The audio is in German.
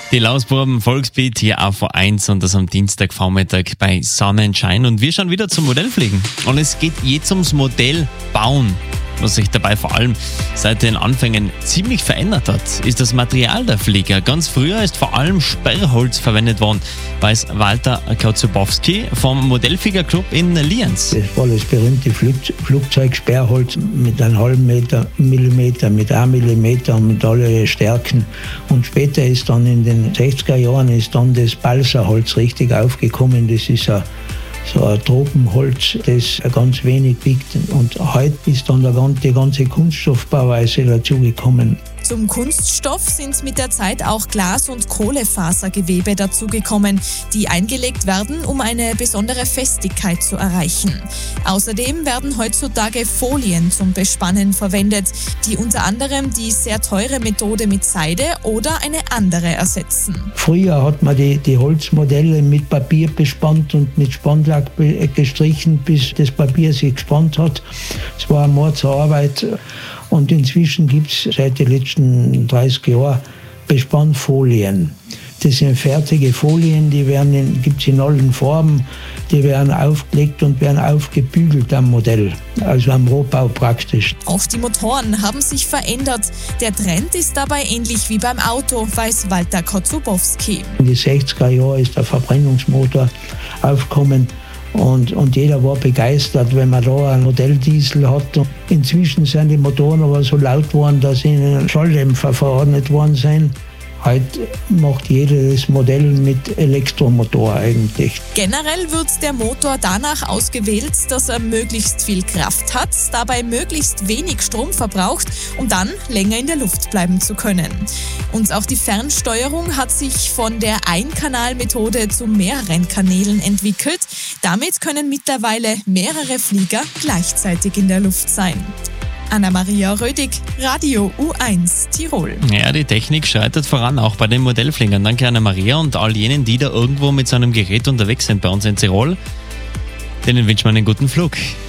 Die Lausbuben Volksbeat hier auf A1 und das am Dienstagvormittag bei Sonnenschein. Und wir schauen wieder zum Modellfliegen. Und es geht jetzt ums Modellbauen. Was sich dabei vor allem seit den Anfängen ziemlich verändert hat, ist das Material der Flieger. Ganz früher ist vor allem Sperrholz verwendet worden, weiß Walter Kocubowski vom Modellfliegerclub in Lienz. Das war das berühmte Flugzeugsperrholz mit einem halben Millimeter, mit 1 Millimeter und mit alle Stärken. Und später ist dann in den 60er Jahren ist dann das Balsaholz richtig aufgekommen. Das ist so ein Tropenholz, das ganz wenig wiegt. Und heute ist dann die ganze Kunststoffbauweise dazugekommen. Zum Kunststoff sind mit der Zeit auch Glas- und Kohlefasergewebe dazugekommen, die eingelegt werden, um eine besondere Festigkeit zu erreichen. Außerdem werden heutzutage Folien zum Bespannen verwendet, die unter anderem die sehr teure Methode mit Seide oder eine andere ersetzen. Früher hat man die Holzmodelle mit Papier bespannt und mit Spannlack gestrichen, bis das Papier sich gespannt hat. Es war eine Mordsarbeit. Und inzwischen gibt es seit den letzten 30 Jahren Bespannfolien. Das sind fertige Folien, die gibt es in allen Farben. Die werden aufgelegt und werden aufgebügelt am Modell, also am Rohbau praktisch. Auch die Motoren haben sich verändert. Der Trend ist dabei ähnlich wie beim Auto, weiß Walter Kocubowski. In den 60er Jahren ist der Verbrennungsmotor aufgekommen. Und jeder war begeistert, wenn man da einen Modelldiesel hat. Inzwischen sind die Motoren aber so laut geworden, dass ihnen Schalldämpfer verordnet worden sind. Heute macht jeder das Modell mit Elektromotor eigentlich. Generell wird der Motor danach ausgewählt, dass er möglichst viel Kraft hat, dabei möglichst wenig Strom verbraucht, um dann länger in der Luft bleiben zu können. Und auch die Fernsteuerung hat sich von der Einkanalmethode zu mehreren Kanälen entwickelt. Damit können mittlerweile mehrere Flieger gleichzeitig in der Luft sein. Anna-Maria Rödig, Radio U1 Tirol. Ja, die Technik schreitet voran, auch bei den Modellfliegern. Danke Anna-Maria und all jenen, die da irgendwo mit so einem Gerät unterwegs sind bei uns in Tirol. Denen wünschen wir einen guten Flug.